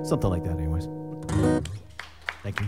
Something like that, anyways. Thank you.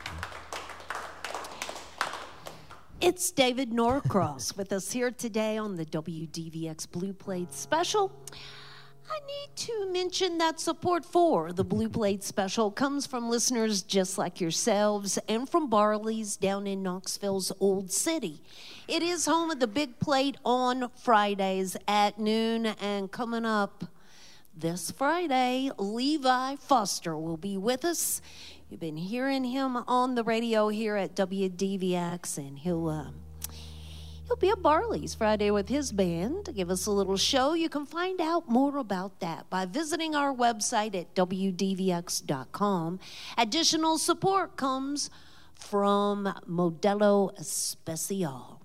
It's David Norcross with us here today on the WDVX Blue Plate Special. I need to mention that support for the Blue Plate Special comes from listeners just like yourselves and from Barley's down in Knoxville's Old City. It is home of the Big Plate on Fridays at noon, and coming up this Friday, Levi Foster will be with us. You've been hearing him on the radio here at WDVX, and he'll be at Barley's Friday with his band to give us a little show. You can find out more about that by visiting our website at WDVX.com. Additional support comes from Modelo Especial.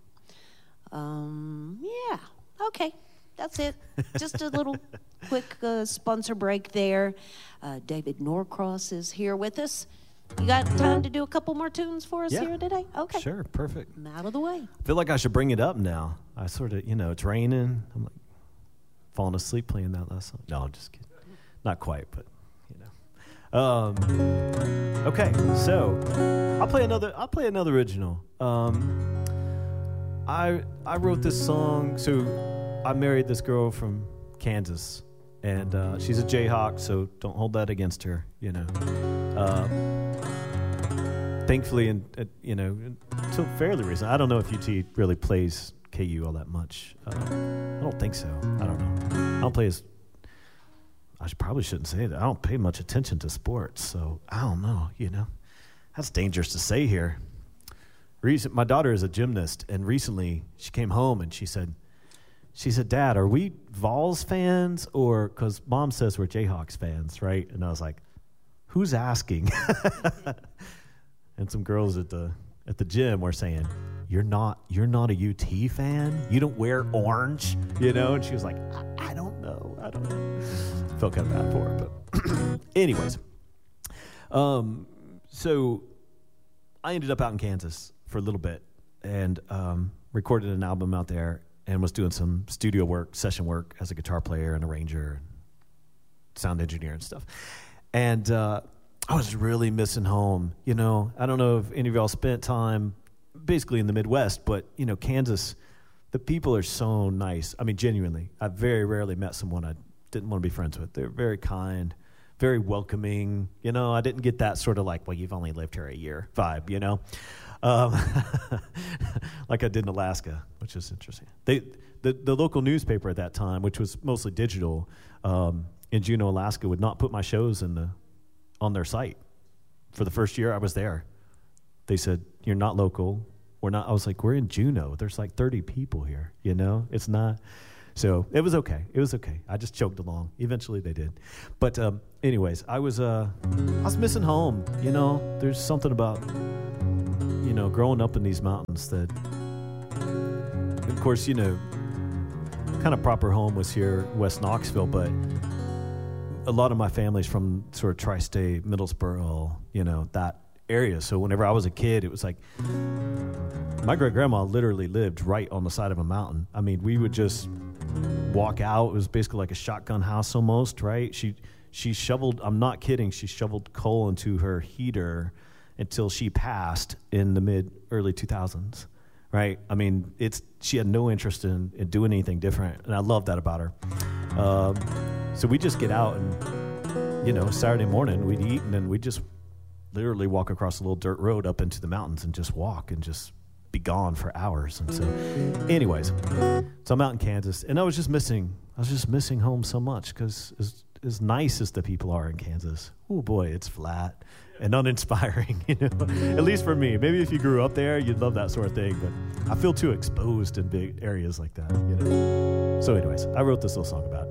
Yeah, okay, that's it. Just a little quick sponsor break there. David Norcross is here with us. You got time to do a couple more tunes for us here today? Okay. Sure, perfect. I'm out of the way. I feel like I should bring it up now. I sort of, it's raining. I'm like falling asleep playing that last song. No, I'm just kidding. Not quite, but okay, so I'll play another original. I wrote this song. So I married this girl from Kansas, and she's a Jayhawk, so don't hold that against her, Thankfully, until fairly recent, I don't know if UT really plays KU all that much. I don't think so. I don't know. I don't play as... probably shouldn't say that. I don't pay much attention to sports, so I don't know, That's dangerous to say here. My daughter is a gymnast, and recently she came home and she said, Dad, are we Vols fans? Or, because Mom says we're Jayhawks fans, right? And I was like, who's asking? And some girls at the gym were saying, You're not a UT fan? You don't wear orange? And she was like, I don't know. Felt kind of bad for her, but anyways. So I ended up out in Kansas for a little bit and recorded an album out there and was doing some studio work, session work as a guitar player and arranger, sound engineer and stuff. And I was really missing home. I don't know if any of y'all spent time basically in the Midwest, but, Kansas, the people are so nice. I mean, genuinely, I very rarely met someone I didn't want to be friends with. They're very kind, very welcoming. I didn't get that sort of like, well, you've only lived here a year vibe, like I did in Alaska, which is interesting. The local newspaper at that time, which was mostly digital, in Juneau, Alaska, would not put my shows on their site. For the first year I was there, they said, you're not local. We're not. I was like, we're in Juneau. There's like 30 people here, It's not. So it was okay. I just choked along. Eventually they did. But anyways, I was missing home. There's something about, growing up in these mountains that, of course, kind of proper home was here, West Knoxville, but a lot of my family's from sort of tri-state, Middlesboro, that area. So whenever I was a kid, it was like my great-grandma literally lived right on the side of a mountain. I mean, we would just walk out. It was basically like a shotgun house almost, right? She shoveled, I'm not kidding, she shoveled coal into her heater until she passed in the early 2000s, right? I mean, she had no interest in doing anything different, and I love that about her. So we just get out and, Saturday morning we'd eat and then we'd just literally walk across a little dirt road up into the mountains and just walk and just be gone for hours. And so anyways, so I'm out in Kansas and I was just missing home so much because as nice as the people are in Kansas, oh boy, it's flat and uninspiring, at least for me. Maybe if you grew up there, you'd love that sort of thing, but I feel too exposed in big areas like that, So anyways, I wrote this little song about it.